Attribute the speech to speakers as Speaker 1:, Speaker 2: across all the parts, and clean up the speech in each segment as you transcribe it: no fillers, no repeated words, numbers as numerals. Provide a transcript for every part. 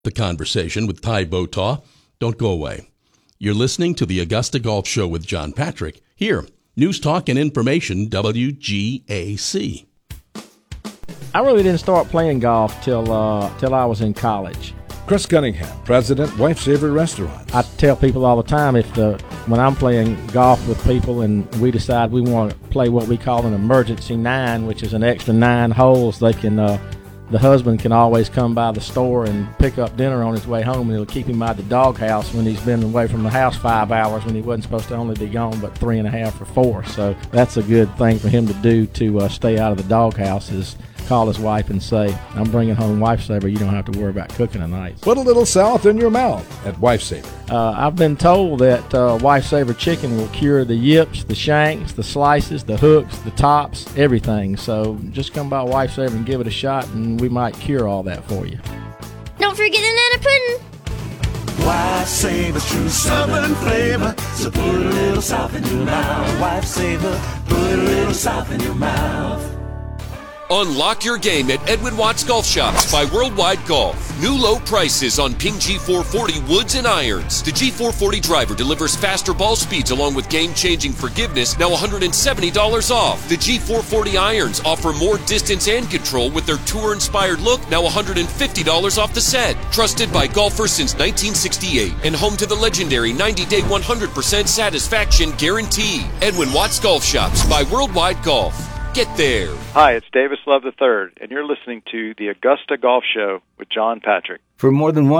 Speaker 1: The Conversation with Ty Botaw. Don't go away. You're listening to the Augusta Golf Show with John Patrick. Here, News Talk and Information, WGAC.
Speaker 2: I really didn't start playing golf till I was in college.
Speaker 3: Chris Cunningham, President, Wife Saver Restaurants.
Speaker 2: I tell people all the time, when I'm playing golf with people and we decide we want to play what we call an emergency 9, which is an extra 9 holes, they can the husband can always come by the store and pick up dinner on his way home, and it'll keep him out of the doghouse when he's been away from the house 5 hours when he wasn't supposed to only be gone but 3.5 or 4. So that's a good thing for him to do to stay out of the doghouse, is call his wife and say, I'm bringing home Wife Saver. You don't have to worry about cooking tonight.
Speaker 3: Put a little south in your mouth at Wife Saver.
Speaker 2: I've been told that Wife Saver chicken will cure the yips, the shanks, the slices, the hooks, the tops, everything. So just come by Wife Saver and give it a shot, and we might cure all that for you.
Speaker 4: Don't forget the Nana Pudding.
Speaker 5: Wife Saver, true southern flavor. So put a little south in your mouth. Wife Saver, put a little south in your mouth.
Speaker 6: Unlock your game at Edwin Watts Golf Shops by Worldwide Golf. New low prices on Ping G440 woods and irons. The G440 driver delivers faster ball speeds along with game-changing forgiveness, now $170 off. The G440 irons offer more distance and control with their tour-inspired look, now $150 off the set. Trusted by golfers since 1968 and home to the legendary 90-day 100% satisfaction guarantee. Edwin Watts Golf Shops by Worldwide Golf. Get there.
Speaker 7: Hi, it's Davis Love III, and you're listening to the Augusta Golf Show with John Patrick.
Speaker 8: For more than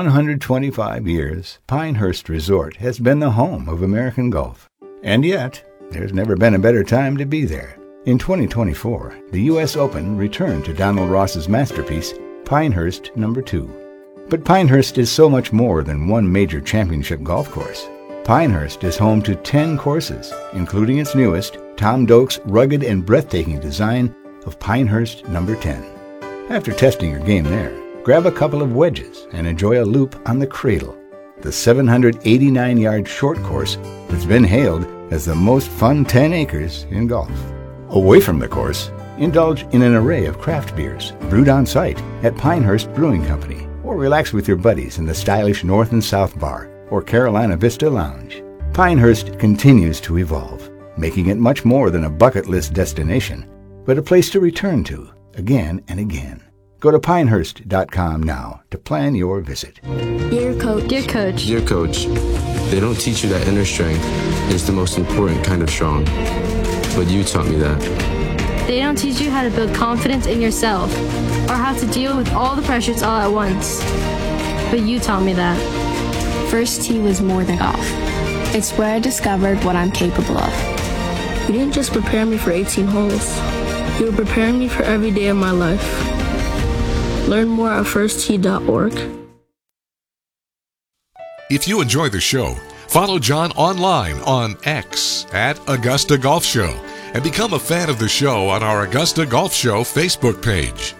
Speaker 8: 125 years, Pinehurst Resort has been the home of American golf. And yet, there's never been a better time to be there. In 2024, the U.S. Open returned to Donald Ross's masterpiece, Pinehurst No. 2. But Pinehurst is so much more than one major championship golf course. Pinehurst is home to 10 courses, including its newest, Tom Doak's rugged and breathtaking design of Pinehurst No. 10. After testing your game there, grab a couple of wedges and enjoy a loop on the Cradle, the 789-yard short course that's been hailed as the most fun 10 acres in golf. Away from the course, indulge in an array of craft beers brewed on site at Pinehurst Brewing Company, or relax with your buddies in the stylish North and South Bar or Carolina Vista Lounge. Pinehurst continues to evolve, making it much more than a bucket list destination, but a place to return to again and again. Go to pinehurst.com now to plan your visit.
Speaker 4: Dear Coach.
Speaker 9: Dear Coach.
Speaker 10: Dear Coach, they don't teach you that inner strength is the most important kind of strong, but you taught me that.
Speaker 9: They don't teach you how to build confidence in yourself or how to deal with all the pressures all at once, but you taught me that.
Speaker 11: First tee was more than golf. It's where I discovered what I'm capable of.
Speaker 12: You didn't just prepare me for 18 holes. You were preparing me for every day of my life. Learn more at firsttee.org.
Speaker 13: If you enjoy the show, follow John online on X at Augusta Golf Show and become a fan of the show on our Augusta Golf Show Facebook page.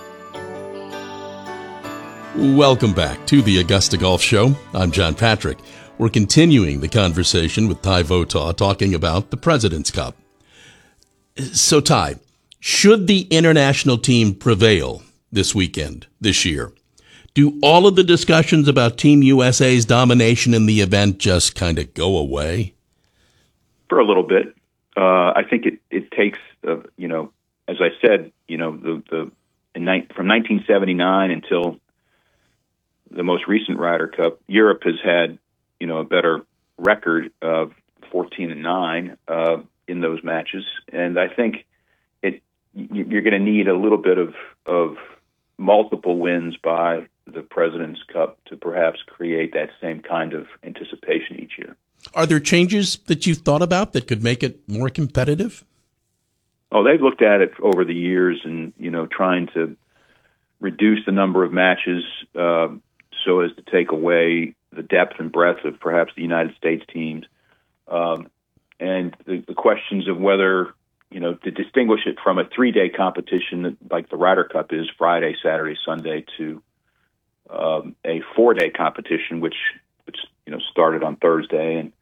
Speaker 1: Welcome back to the Augusta Golf Show. I'm John Patrick. We're continuing the conversation with Ty Botaw, talking about the President's Cup. So, Ty, should the international team prevail this weekend, this year, do all of the discussions about Team USA's domination in the event just kind of go away?
Speaker 14: For a little bit. I think it takes, as I said, from 1979 until the most recent Ryder Cup, Europe has had, a better record of 14-9 in those matches, and I think you're going to need a little bit of multiple wins by the President's Cup to perhaps create that same kind of anticipation each year.
Speaker 1: Are there changes that you've thought about that could make it more competitive?
Speaker 14: Oh, they've looked at it over the years, and trying to reduce the number of matches so as to take away the depth and breadth of perhaps the United States teams. And the questions of whether, to distinguish it from a 3-day competition like the Ryder Cup is, Friday, Saturday, Sunday, to a 4-day competition, which started on Thursday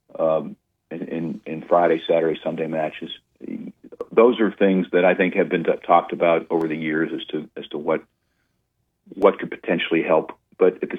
Speaker 14: and Friday, Saturday, Sunday matches. Those are things that I think have been talked about over the years as to what could potentially help but at the